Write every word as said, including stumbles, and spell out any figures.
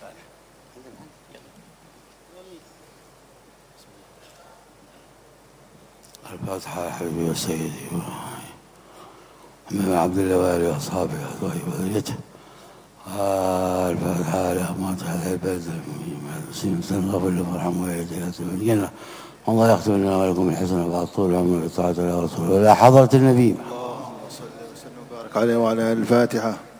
الفاتحة يا حبيبي وسيدي محمد بن عبد الله وآله وأصحابه وذريته. الفاتحة على أموات هذا البلد المسلمين غفر لهم وارحمهم ويهديهم الجنة. الله يختم لنا ولكم الحسنى بعد طول العمر بطاعة الله ورسوله ولا حضرة النبي. اللهم صل وسلم وبارك عليه وعلى الفاتحة.